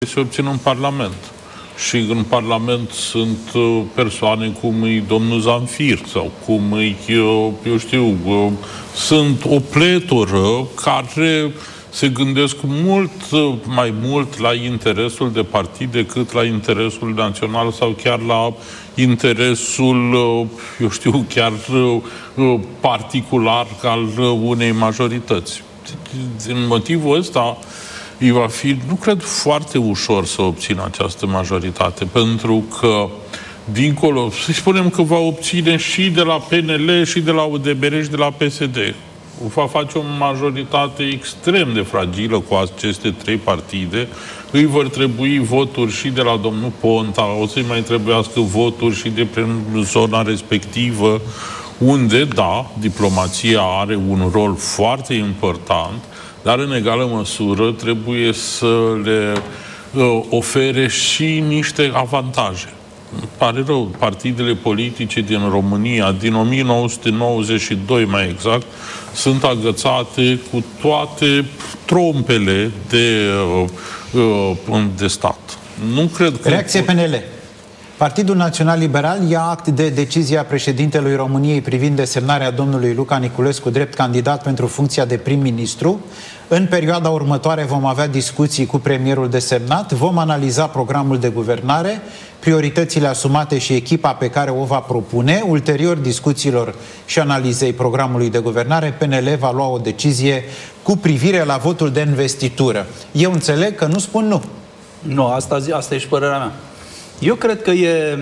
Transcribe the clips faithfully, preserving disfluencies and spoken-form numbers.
se obțină în Parlament. Și în Parlament sunt persoane cum e domnul Zamfir sau cum e, eu știu, sunt o pletoră care se gândesc mult mai mult la interesul de partid decât la interesul național sau chiar la interesul, eu știu, chiar particular al unei majorități. Din motivul ăsta, îi va fi, nu cred, foarte ușor să obțină această majoritate, pentru că, dincolo, să spunem că va obține și de la P N L, și de la U D M R, și de la P S D. Va face o majoritate extrem de fragilă cu aceste trei partide. Îi vor trebui voturi și de la domnul Ponta, o să-i mai trebuiască voturi și de prin zona respectivă, unde, da, diplomația are un rol foarte important, dar în egală măsură trebuie să le uh, ofere și niște avantaje. Îmi pare rău, partidele politice din România, din o mie nouă sute nouăzeci și doi mai exact, sunt agățate cu toate trompele de, uh, uh, de stat. Nu cred că... Reacție P N L. Partidul Național Liberal ia act de decizia președintelui României privind desemnarea domnului Luca Niculescu drept candidat pentru funcția de prim-ministru. În perioada următoare vom avea discuții cu premierul desemnat, vom analiza programul de guvernare, prioritățile asumate și echipa pe care o va propune. Ulterior discuțiilor și analizei programului de guvernare, P N L va lua o decizie cu privire la votul de investitură. Eu înțeleg că nu spun nu. Nu, asta, asta e și părerea mea. Eu cred că e,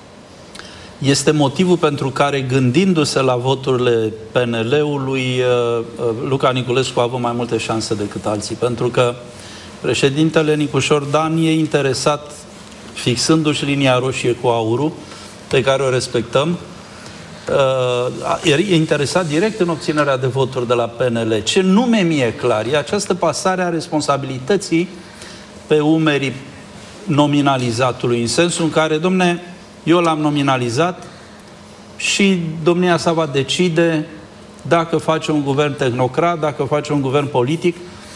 este motivul pentru care, gândindu-se la voturile P N L-ului, Luca Niculescu a avut mai multe șanse decât alții. Pentru că președintele Nicușor Dan e interesat, fixându-și linia roșie cu aurul, pe care o respectăm, e interesat direct în obținerea de voturi de la P N L. Ce nu mi-e clar e această pasare a responsabilității pe umerii nominalizatului, în sensul în care, domne, eu l-am nominalizat și domnia sa va decide dacă face un guvern tehnocrat, dacă face un guvern politic.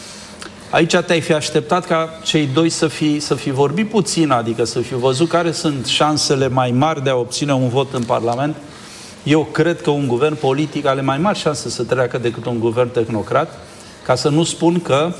Aici te-ai fi așteptat ca cei doi să fi, să fi vorbit puțin, adică să fi văzut care sunt șansele mai mari de a obține un vot în Parlament. Eu cred că un guvern politic are mai mari șanse să treacă decât un guvern tehnocrat, ca să nu spun că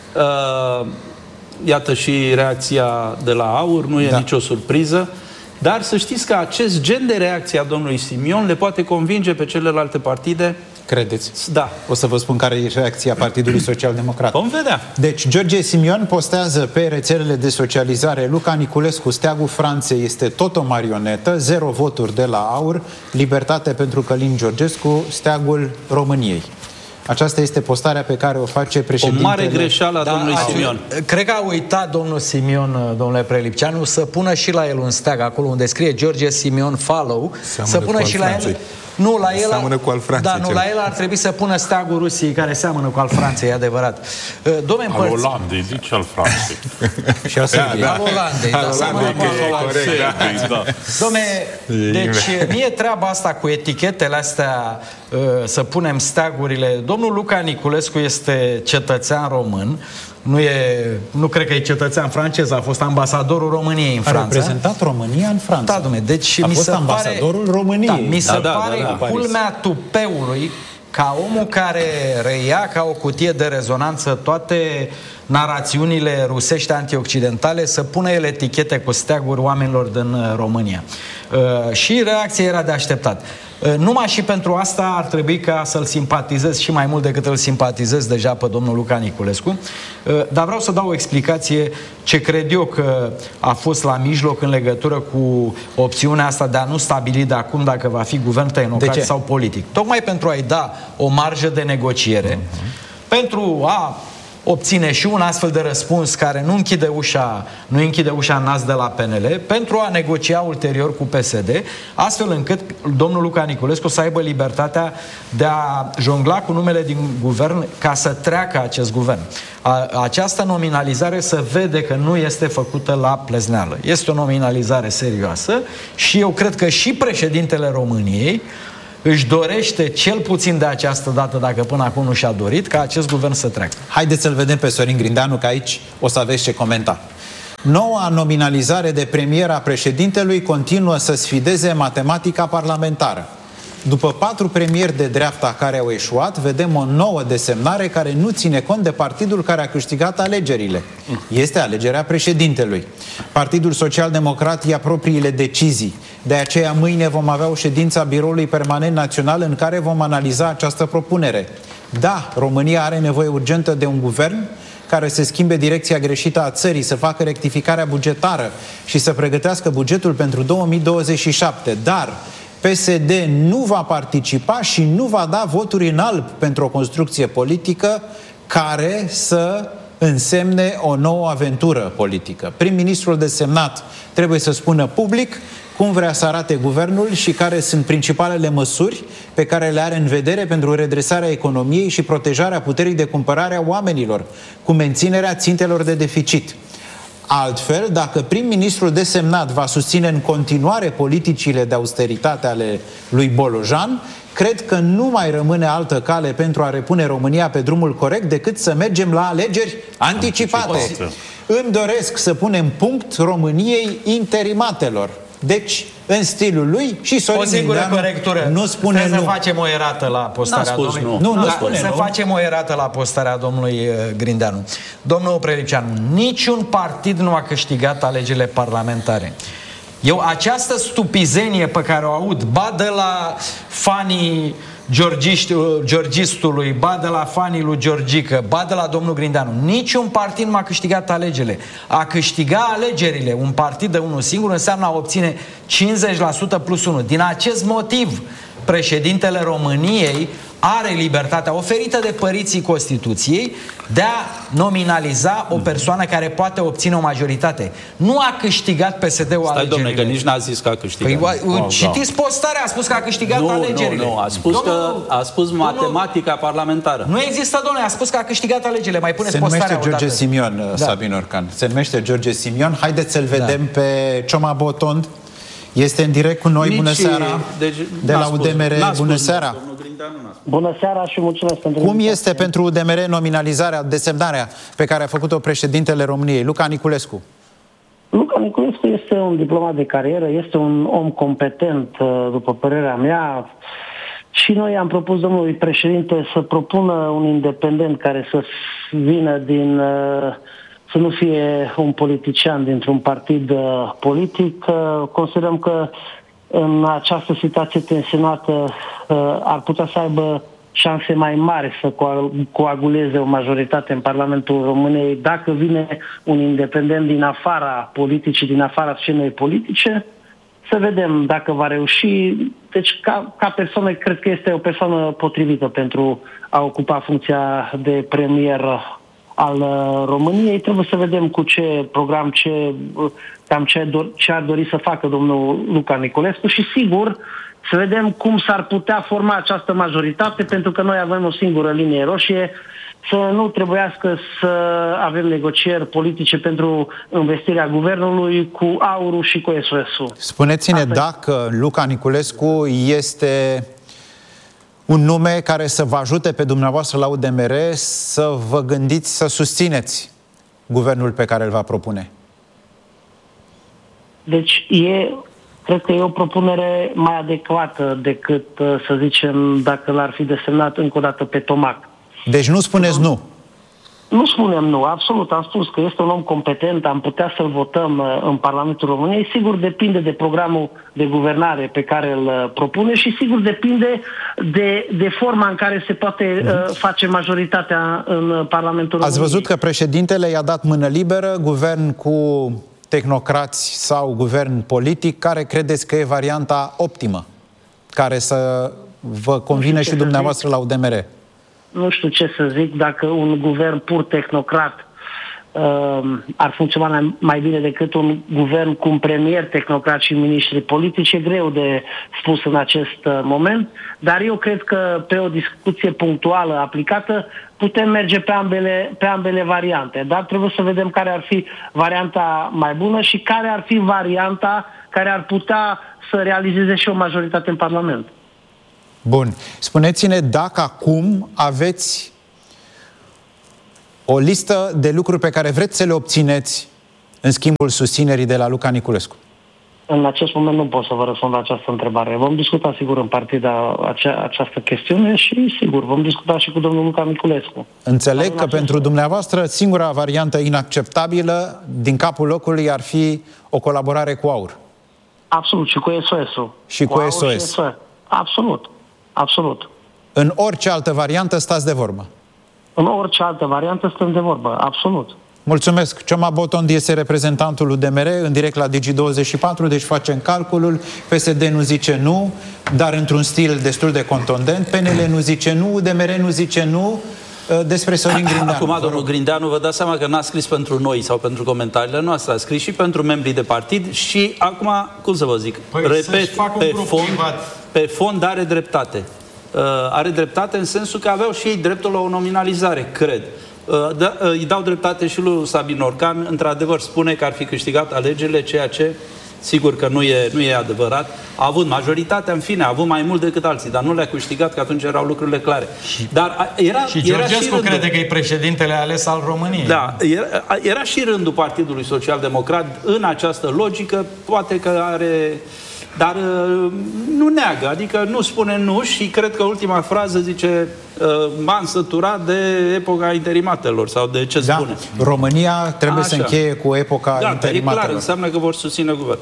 uh, iată și reacția de la AUR, nu e da. nicio surpriză, dar să știți că acest gen de reacție a domnului Simion le poate convinge pe celelalte partide. Credeți? Da. O să vă spun care e reacția Partidului Social Democrat. Vom vedea. Deci, George Simion postează pe rețelele de socializare: Luca Niculescu, steagul Franței, este tot o marionetă, zero voturi de la AUR, Libertate pentru Călin Georgescu, steagul României. Aceasta este postarea pe care o face președintele... O mare greșeală a da, domnului Simion. Cred că a uitat domnul Simion, domnule Prelipceanu, să pună și la el un steag, acolo unde scrie George Simion Follow, seamănă să pună și la el... Nu, la el, seamănă cu al Franței. Da, nu, la el ar trebui să pună steagul Rusiei, care seamănă cu al Franței, e adevărat. Dom'le, al Olandei, zici al Franței. Și al Serbiei. Da, da. Al Olandei, da, seamănă cu al Franței. Da. Dom'le, deci mie treaba asta cu etichetele astea, să punem steagurile... Domnul Luca Niculescu este cetățean român, nu, e, nu cred că e cetățean francez, a fost ambasadorul României în Franța. A reprezentat România în Franța. Da, dom'le, deci a mi fost se ambasadorul pare, României. Da, mi se da, da, pare da, da, culmea tupeului ca omul care reia ca o cutie de rezonanță toate narațiunile rusești antioccidentale să pună el etichete cu steaguri oamenilor din România. Uh, și reacția era de așteptat. Uh, numai și pentru asta ar trebui ca să-l simpatizez și mai mult decât îl simpatizez deja pe domnul Luca Niculescu. Uh, dar vreau să dau o explicație ce cred eu că a fost la mijloc în legătură cu opțiunea asta de a nu stabili de acum dacă va fi guvern tehnocrat sau politic. Tocmai pentru a-i da o marjă de negociere, uh-huh. pentru a obține și un astfel de răspuns care nu închide ușa, nu închide ușa în nas de la P N L, pentru a negocia ulterior cu P S D, astfel încât domnul Luca Niculescu să aibă libertatea de a jongla cu numele din guvern ca să treacă acest guvern. A, această nominalizare se vede că nu este făcută la plezneală. Este o nominalizare serioasă și eu cred că și președintele României își dorește cel puțin de această dată, dacă până acum nu și-a dorit, ca acest guvern să treacă. Haideți să-l vedem pe Sorin Grindeanu, că aici o să aveți ce comenta. Noua nominalizare de premier a președintelui continuă să sfideze matematica parlamentară. După patru premieri de dreapta care au eșuat, vedem o nouă desemnare care nu ține cont de partidul care a câștigat alegerile. Este alegerea președintelui. Partidul Social-Democrat ia propriile decizii. De aceea mâine vom avea o ședință a Biroului Permanent Național în care vom analiza această propunere. Da, România are nevoie urgentă de un guvern care să schimbe direcția greșită a țării, să facă rectificarea bugetară și să pregătească bugetul pentru două mii douăzeci și șapte. Dar P S D nu va participa și nu va da voturi în alb pentru o construcție politică care să însemne o nouă aventură politică. Prim-ministrul desemnat trebuie să spună public cum vrea să arate guvernul și care sunt principalele măsuri pe care le are în vedere pentru redresarea economiei și protejarea puterii de cumpărare a oamenilor, cu menținerea țintelor de deficit. Altfel, dacă prim-ministrul desemnat va susține în continuare politicile de austeritate ale lui Bolojan, cred că nu mai rămâne altă cale pentru a repune România pe drumul corect decât să mergem la alegeri anticipate. anticipate. Îmi doresc să punem punct României interimatelor. Deci, în stilul lui, și Sorin o singură Grindeanu corectură. Nu spune Trebuie nu. să facem o erată la postarea spus domnului. Nu, nu, nu da, spune să nu. facem o erată la postarea domnului Grindeanu. Domnul Prelipceanu, niciun partid nu a câștigat alegerile parlamentare. Eu această stupizenie pe care o aud, ba de la fanii Georgistului, ba de la fanii lui Georgică, ba de la domnul Grindeanu, niciun partid nu a câștigat alegerile. A câștiga alegerile, un partid de unul singur, înseamnă a obține cincizeci la sută plus unu. Din acest motiv, președintele României are libertatea oferită de părinții Constituției de a nominaliza o persoană care poate obține o majoritate. Nu a câștigat P S D-ul alegerile. Stai, domnule, că nici n-a zis că a câștigat. Păi, oh, citiți postarea, a spus că a câștigat nu, alegerile. Nu, nu, a spus domnul, că a spus domnul, matematica parlamentară. Nu există, domnule, a spus că a câștigat alegerile. Mai puneți Se postarea numește George odată. Simion, da. Sabin Orcan. Se numește George Simion. Haideți să-l vedem da. pe Cioma Botond. Este în direct cu noi. Nici, bună seara. Deci, de la U D M R. Bună seara. Bună seara și mulțumesc pentru Cum este pentru U D M R nominalizarea, desemnarea pe care a făcut-o președintele României, Luca Niculescu? Luca Niculescu este un diplomat de carieră, este un om competent, după părerea mea. Și noi am propus domnului președinte să propună un independent care să vină din... să nu fie un politician dintr-un partid politic. Considerăm că în această situație tensionată ar putea să aibă șanse mai mari să coaguleze o majoritate în Parlamentul României dacă vine un independent din afara politicii, din afara scenei politice. Să vedem dacă va reuși. Deci, ca, ca persoană, cred că este o persoană potrivită pentru a ocupa funcția de premier al României. Trebuie să vedem cu ce program, ce, cam ce, do- ce ar dori să facă domnul Luca Niculescu și, sigur, să vedem cum s-ar putea forma această majoritate, pentru că noi avem o singură linie roșie, să nu trebuiască să avem negocieri politice pentru investirea guvernului cu Aurul și cu S O S-ul. Spuneți-ne Asta dacă Luca Niculescu este un nume care să vă ajute pe dumneavoastră la U D M R să vă gândiți să susțineți guvernul pe care îl va propune. Deci e, cred că e o propunere mai adecvată decât, să zicem, dacă l-ar fi desemnat încă o dată pe Tomac. Deci nu spuneți nu? Nu spunem nu, absolut. Am spus că este un om competent, am putea să-l votăm în Parlamentul României. Sigur, depinde de programul de guvernare pe care îl propune și sigur depinde de, de forma în care se poate uh, face majoritatea în Parlamentul României. Ați văzut că președintele i-a dat mână liberă, guvern cu tehnocrați sau guvern politic. Care credeți că e varianta optimă, care să vă convine și dumneavoastră la U D M R? Nu știu ce să zic, dacă un guvern pur tehnocrat uh, ar funcționa mai bine decât un guvern cu un premier tehnocrat și miniștri politici, e greu de spus în acest uh, moment, dar eu cred că pe o discuție punctuală aplicată putem merge pe ambele, pe ambele variante, dar trebuie să vedem care ar fi varianta mai bună și care ar fi varianta care ar putea să realizeze și o majoritate în Parlament. Bun. Spuneți-ne dacă acum aveți o listă de lucruri pe care vreți să le obțineți în schimbul susținerii de la Luca Niculescu? În acest moment nu pot să vă răspund la această întrebare. Vom discuta sigur în partida acea, această chestiune și sigur vom discuta și cu domnul Luca Niculescu. Înțeleg că pentru dumneavoastră singura variantă inacceptabilă din capul locului ar fi o colaborare cu AUR. Absolut, și cu S O S-ul. Și cu, cu S O S. Absolut, absolut. În orice altă variantă stați de vorbă? În orice altă variantă stăm de vorbă, absolut. Mulțumesc. Cioma Botond este reprezentantul U D M R în direct la Digi douăzeci și patru, deci facem calculul. P S D nu zice nu, dar într-un stil destul de contundent. P N L nu zice nu, U D M R nu zice nu. Despre Sorin Grindeanu. Acum, domnul Grindeanu, vă dați seama că n-a scris pentru noi sau pentru comentariile noastre, a scris și pentru membrii de partid și acum, cum să vă zic, păi repet, pe fond, pe fond are dreptate. Uh, are dreptate în sensul că aveau și ei dreptul la o nominalizare, cred. Uh, da, uh, îi dau dreptate și lui Sabin Orcan, într-adevăr spune că ar fi câștigat alegerile, ceea ce sigur că nu e, nu e adevărat. A avut majoritatea, în fine, a avut mai mult decât alții, dar nu le-a câștigat, că atunci erau lucrurile clare. Și, dar era, și Georgescu era și crede că e președintele ales al României. Da, era, era și rândul Partidului Social Democrat în această logică, poate că are... Dar nu neagă, adică nu spune nu și cred că ultima frază zice m-am săturat de epoca interimatelor sau de ce da, spune. România trebuie Așa. să încheie cu epoca da, interimatelor. E clar, înseamnă că vor susține guvernul.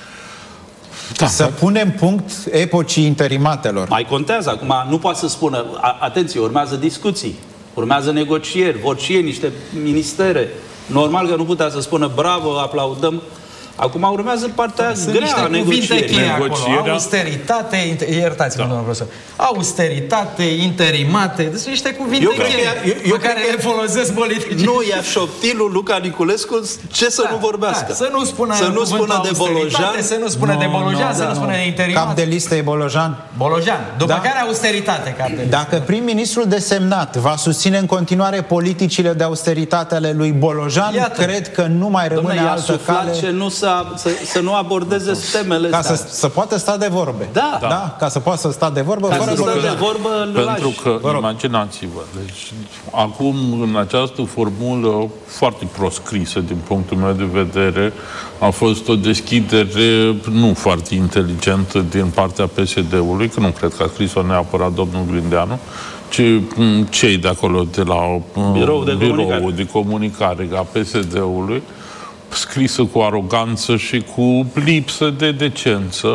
Da, să punem punct epocii interimatelor. Mai contează acum, nu poate să spună, a, atenție, urmează discuții, urmează negocieri, vor și ei niște ministere. Normal că nu putea să spună bravo, aplaudăm. Acum urmează partea Sunt grea a negocierii. Negocierea... Austeritate, iertați-mă, da. domnul profesor. Austeritate, interimate, sunt niște cuvinte eu cheie că, eu, eu pe care le folosesc politicii. Nu ia șoptilul Luca Niculescu ce să da, nu vorbească. Da, să nu spună, să nu spună de Bolojan, să nu spună no, de Bolojan, no, să da, nu spună de interimate. Cap de listă e Bolojan. Bolojan. După da. care austeritate, cap de listă. Dacă prim-ministrul desemnat va susține în continuare politicile de austeritate ale lui Bolojan, Iată. cred că nu mai rămâne Dom'le, altă cale. Ce nu să, să, să nu abordeze temele ca astea. să, să poată sta de vorbe. Da. da. da. Ca să poată să sta de vorbă. Ca fără să stă de vorbă, pentru că, imaginați-vă, deci, acum, în această formulă foarte proscrisă, din punctul meu de vedere, a fost o deschidere nu foarte inteligentă din partea P S D-ului, că nu cred că a scris-o neapărat domnul Grindeanu, ci cei de acolo, de la Biroul de, Biroul comunicare. de Comunicare a P S D-ului, scrisă cu aroganță și cu lipsă de decență,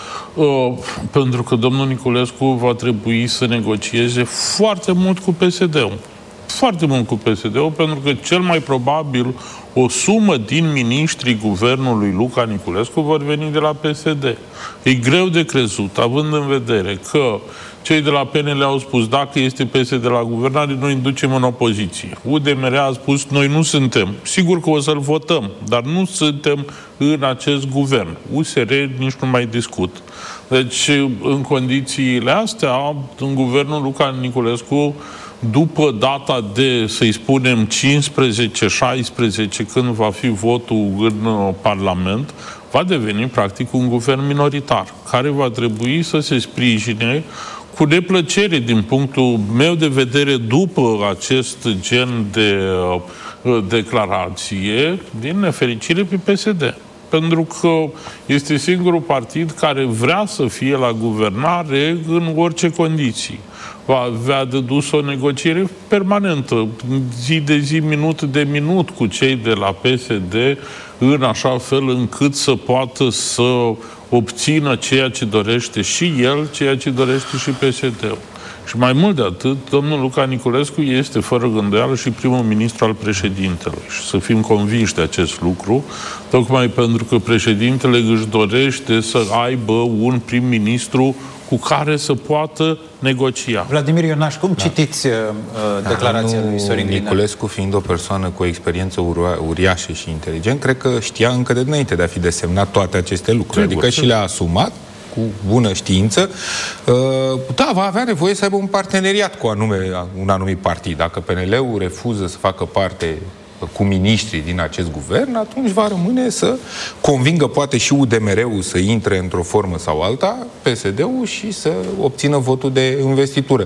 uh, pentru că domnul Niculescu va trebui să negocieze foarte mult cu P S D-ul. Foarte mult cu P S D-ul, pentru că cel mai probabil o sumă din miniștrii guvernului Luca Niculescu vor veni de la P S D. E greu de crezut, având în vedere că cei de la P N L au spus dacă este P S D la guvernare, noi îi ducem în opoziție. U D M R a spus noi nu suntem. Sigur că o să-l votăm, dar nu suntem în acest guvern. U S R nici nu mai discut. Deci, în condițiile astea, în guvernul Luca Niculescu, după data de, să-i spunem, cincisprezece șaisprezece, când va fi votul în Parlament, va deveni practic un guvern minoritar, care va trebui să se sprijine cu neplăcere, din punctul meu de vedere, după acest gen de uh, declarație, din nefericire pe P S D. Pentru că este singurul partid care vrea să fie la guvernare în orice condiții. Va avea de dus o negociere permanentă, zi de zi, minut de minut, cu cei de la P S D, în așa fel încât să poată să obțină ceea ce dorește și el, ceea ce dorește și P S D-ul. Și mai mult de atât, domnul Luca Niculescu este, fără gândeală, și primul ministru al președintelui. Și să fim convinși de acest lucru, tocmai pentru că președintele își dorește să aibă un prim-ministru cu care să poată negocia. Vladimir Ionaș, cum da. citiți uh, declarația da, lui Sorin Grindeanu? Niculescu, fiind o persoană cu o experiență uriașă și inteligent, cred că știa încă de înainte de a fi desemnat toate aceste lucruri. Sigur, adică sigur. Și le-a asumat cu bună știință. Uh, da, va avea nevoie să aibă un parteneriat cu anume, un anumit partid. Dacă P N L-ul refuză să facă parte cu miniștrii din acest guvern, atunci va rămâne să convingă poate și U D M R-ul să intre într-o formă sau alta, P S D-ul, și să obțină votul de investitură.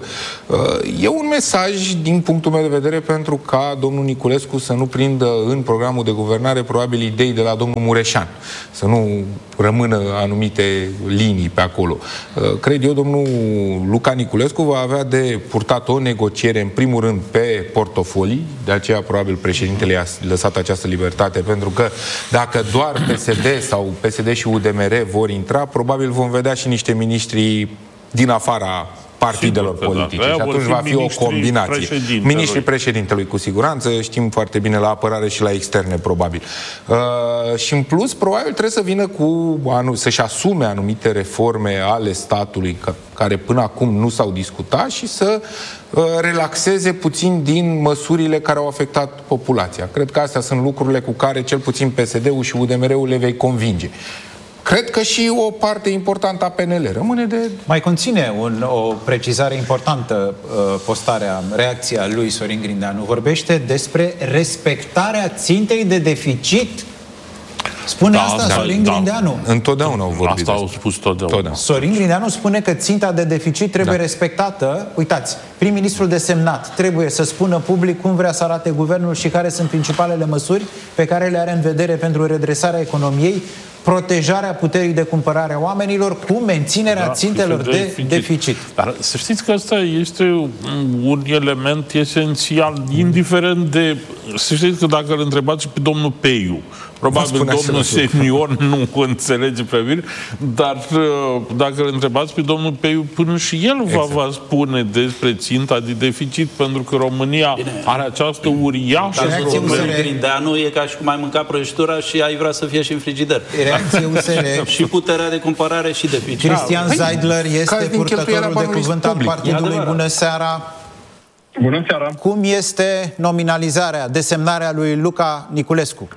E un mesaj, din punctul meu de vedere, pentru ca domnul Niculescu să nu prindă în programul de guvernare probabil idei de la domnul Mureșan, să nu rămână anumite linii pe acolo. Cred eu, domnul Luca Niculescu va avea de purtat o negociere, în primul rând, pe portofolii, de aceea probabil președintele i-a lăsat această libertate, pentru că dacă doar P S D sau P S D și U D M R vor intra, probabil vom vedea și niște miniștri din afara partidelor Sigur, politice. Da. Și atunci va fi o combinație. Ministrii președintelui, cu siguranță, știm foarte bine la apărare și la externe, probabil. Uh, și în plus, probabil trebuie să vină cu, să-și asume anumite reforme ale statului, că, care până acum nu s-au discutat, și să uh, relaxeze puțin din măsurile care au afectat populația. Cred că astea sunt lucrurile cu care cel puțin P S D-ul și U D M R-ul le vei convinge. Cred că și o parte importantă a P N L rămâne de... Mai conține un, o precizare importantă uh, postarea, reacția lui Sorin Grindeanu. Vorbește despre respectarea țintei de deficit. Spune da, asta da, Sorin da. Grindeanu. Întotdeauna au vorbit. Asta au spus totdeauna. Sorin Grindeanu spune că ținta de deficit trebuie da. respectată. Uitați, prim-ministrul desemnat trebuie să spună public cum vrea să arate guvernul și care sunt principalele măsuri pe care le are în vedere pentru redresarea economiei, protejarea puterii de cumpărare a oamenilor cu menținerea da, țintelor de deficit. deficit. Dar să știți că ăsta este un element esențial, indiferent de... Să știți că dacă îl întrebați pe domnul Peiu, probabil domnul senior nu înțelege prea bine, dar dacă îl întrebați pe domnul Peiu, până și el exact. va, va spune despre ținta de deficit, pentru că România Bine. are această uriașă problemă. Grindeanu e ca și cum ai mânca prăjitura și ai vrea să fie și în frigider. Reacție U S R. Și puterea de cumpărare și deficit. Cristian Zeidler este purtătorul de cuvânt al partidului. Bună seara! Bună seara! Cum este nominalizarea, desemnarea lui Luca Niculescu?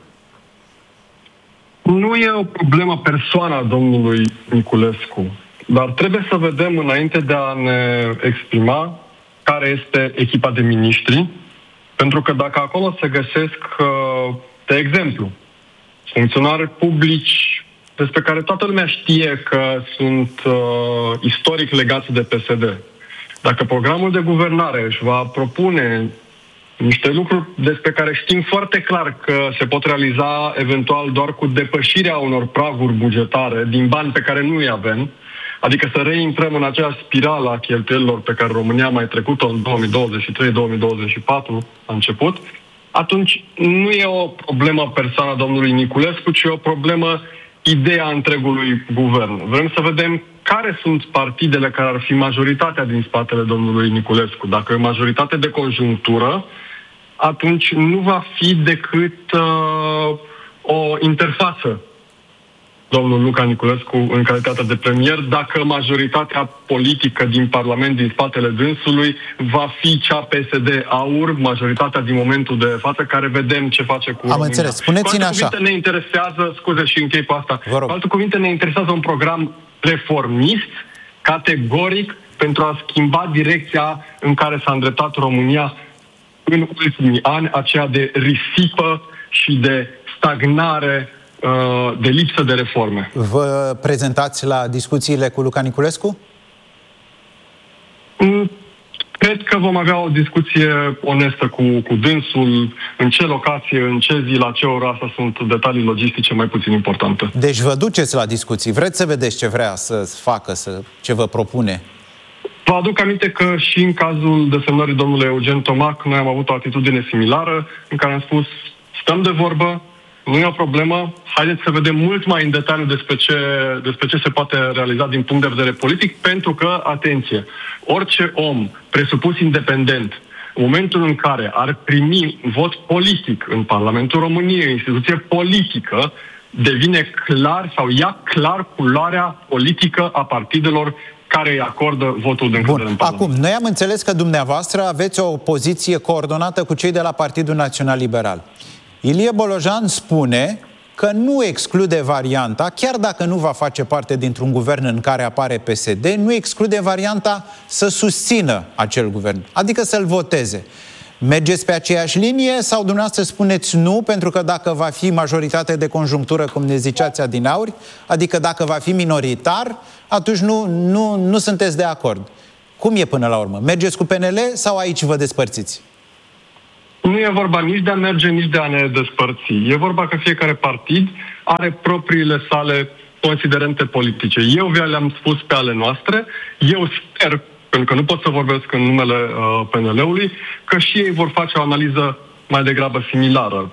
Nu e o problemă persoana domnului Niculescu, dar trebuie să vedem, înainte de a ne exprima, care este echipa de miniștri, pentru că dacă acolo se găsesc, de exemplu, funcționari publici despre care toată lumea știe că sunt uh, istoric legați de P S D, dacă programul de guvernare își va propune niște lucruri despre care știm foarte clar că se pot realiza eventual doar cu depășirea unor praguri bugetare din bani pe care nu îi avem, adică să reintrăm în aceeași spirală a cheltuielilor pe care România a mai trecut-o în două mii douăzeci și trei două mii douăzeci și patru, a început, atunci nu e o problemă persoana domnului Niculescu, ci o problemă ideea întregului guvern. Vrem să vedem care sunt partidele care ar fi majoritatea din spatele domnului Niculescu. Dacă e o majoritate de conjunctură, atunci nu va fi decât uh, o interfață domnul Luca Niculescu în calitate de premier, dacă majoritatea politică din Parlament, din spatele dânsului, va fi cea P S D AUR, majoritatea din momentul de față, care vedem ce face cu Am România. înțeles. Spuneți-ne așa. Cu alte cuvinte ne interesează, scuze și închei cu asta, cu alte cuvinte ne interesează un program reformist, categoric, pentru a schimba direcția în care s-a îndreptat România în ultimii ani, aceea de risipă și de stagnare, de lipsă de reforme. Vă prezentați la discuțiile cu Luca Niculescu? Cred că vom avea o discuție onestă cu, cu dânsul, în ce locație, în ce zi, la ce oră, asta sunt detalii logistice mai puțin importante. Deci vă duceți la discuții, vreți să vedeți ce vrea să facă, să, ce vă propune? Vă aduc aminte că și în cazul desemnării domnului Eugen Tomac, noi am avut o atitudine similară, în care am spus, stăm de vorbă, nu e o problemă, haideți să vedem mult mai în detaliu despre ce, despre ce se poate realiza din punct de vedere politic, pentru că, atenție, orice om presupus independent, în momentul în care ar primi vot politic în Parlamentul României, o instituție politică, devine clar sau ia clar culoarea politică a partidelor care îi acordă votul de încredere în Parlament. Acum, noi am înțeles că dumneavoastră aveți o poziție coordonată cu cei de la Partidul Național Liberal. Ilie Bolojan spune că nu exclude varianta, chiar dacă nu va face parte dintr-un guvern în care apare P S D, nu exclude varianta să susțină acel guvern, adică să-l voteze. Mergeți pe aceeași linie sau dumneavoastră spuneți nu, pentru că dacă va fi majoritate de conjunctură, cum ne ziceați adineauri, adică dacă va fi minoritar, atunci nu, nu, nu sunteți de acord. Cum e până la urmă? Mergeți cu P N L sau aici vă despărțiți? Nu e vorba nici de a merge, nici de a ne despărți. E vorba că fiecare partid are propriile sale considerente politice. Eu le-am spus pe ale noastre, eu sper, pentru că nu pot să vorbesc în numele uh, P N L-ului, că și ei vor face o analiză mai degrabă similară.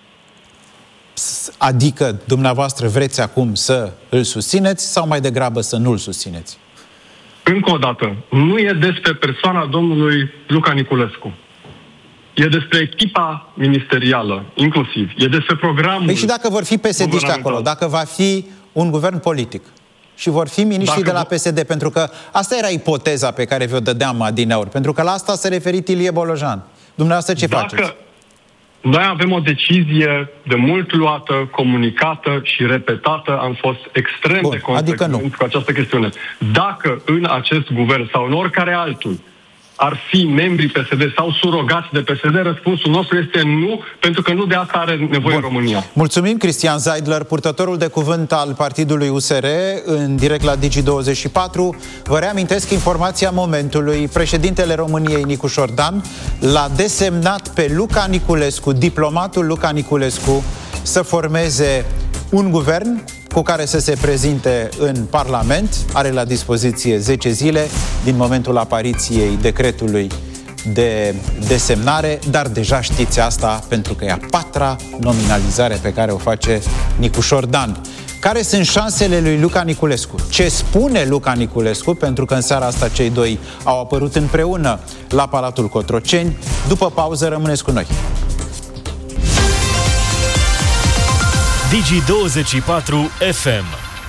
Adică dumneavoastră vreți acum să îl susțineți sau mai degrabă să nu îl susțineți? Încă o dată, nu e despre persoana domnului Luca Niculescu. E despre echipa ministerială, inclusiv. E despre programul... Păi și dacă vor fi P S D-ști acolo, dacă va fi un guvern politic și vor fi miniștrii de la P S D, pentru că asta era ipoteza pe care vi-o dădeam adineauri, pentru că la asta s-a referit Ilie Bolojan. Dumneavoastră ce dacă faceți? Noi avem o decizie de mult luată, comunicată și repetată, am fost extrem Bun, de consecvenți adică cu această chestiune. Dacă în acest guvern sau în oricare altul ar fi membrii P S D sau surogați de P S D, răspunsul nostru este nu, pentru că nu de asta are nevoie Bun. România. Mulțumim, Cristian Zeidler, purtătorul de cuvânt al partidului U S R, în direct la Digi douăzeci și patru. Vă reamintesc informația momentului. Președintele României, Nicu Șordan, l-a desemnat pe Luca Niculescu, diplomatul Luca Niculescu, să formeze un guvern cu care să se prezinte în Parlament. Are la dispoziție zece zile din momentul apariției decretului de desemnare, dar deja știți asta pentru că e a patra nominalizare pe care o face Nicu Șordan. Care sunt șansele lui Luca Niculescu? Ce spune Luca Niculescu? Pentru că în seara asta cei doi au apărut împreună la Palatul Cotroceni. După pauză, rămâneți cu noi. Digi douăzeci și patru F M.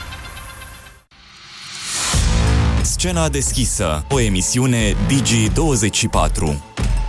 Scena deschisă, o emisiune Digi douăzeci și patru.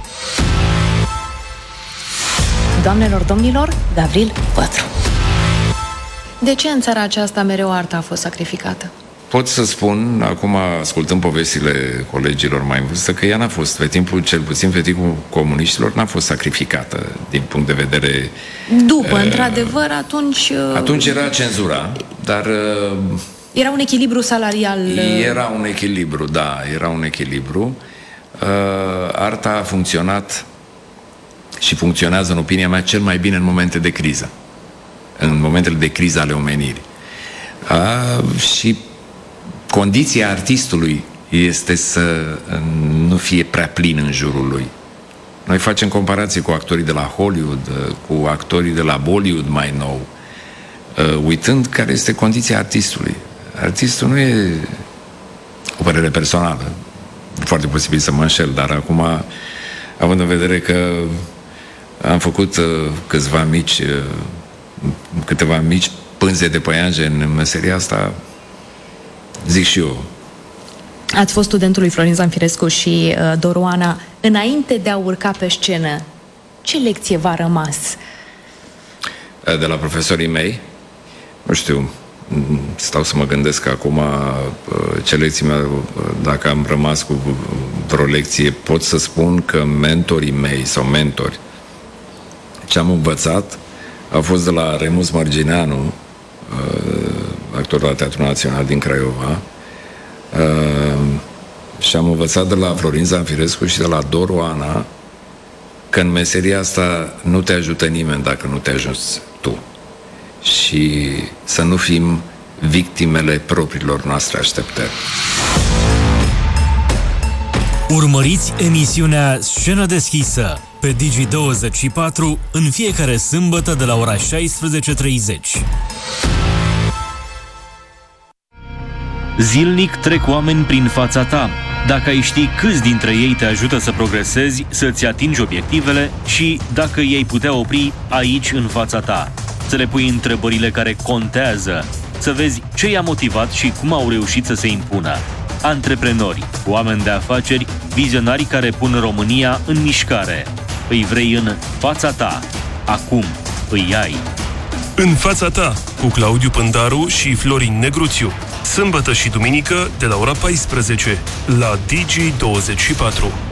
Doamnelor, domnilor, Gavril Pătru. De ce în țara aceasta mereu arta a fost sacrificată? Pot să spun, acum ascultând povestile colegilor mai în vârstă, că ea n-a fost, pe timpul, cel puțin pe timpul comuniștilor, n-a fost sacrificată din punct de vedere... După, uh, într-adevăr, atunci... Uh, atunci era cenzura, dar... Uh, era un echilibru salarial... Uh, era un echilibru, da, era un echilibru. Uh, arta a funcționat și funcționează, în opinia mea, cel mai bine în momente de criză. În momentele de criză ale omenirii. Uh, și condiția artistului este să nu fie prea plin în jurul lui. Noi facem comparații cu actorii de la Hollywood, cu actorii de la Bollywood mai nou, uitând care este condiția artistului. Artistul nu e o părere personală. Foarte posibil să mă înșel, dar acum, având în vedere că am făcut câțiva mici, câteva mici pânze de păianjen în meseria asta, zic și eu. Ați fost studentul lui Florin Zanfirescu și uh, Doru Ana. Înainte de a urca pe scenă, ce lecție v-a rămas? De la profesorii mei? Nu știu, stau să mă gândesc acum ce lecții mea, dacă am rămas cu vreo lecție, pot să spun că mentorii mei sau mentori, ce am învățat a fost de la Remus Mărgineanu, actor la Teatrul Național din Craiova, și am învățat de la Florin Zanfirescu și de la Doru Ana că în meseria asta nu te ajută nimeni dacă nu te ajuți tu. Și să nu fim victimele propriilor noastre așteptări. Urmăriți emisiunea Scenă deschisă pe Digi douăzeci și patru în fiecare sâmbătă de la ora șaisprezece treizeci. Zilnic trec oameni prin fața ta. Dacă ai ști câți dintre ei te ajută să progresezi, să-ți atingi obiectivele și dacă ei putea opri aici în fața ta, să le pui întrebările care contează, să vezi ce i-a motivat și cum au reușit să se impună. Antreprenori, oameni de afaceri, vizionari care pun România în mișcare. Îi vrei în fața ta. Acum îi ai. În fața ta, cu Claudiu Pândaru și Florin Negruțiu. Sâmbătă și duminică de la ora paisprezece la Digi douăzeci și patru.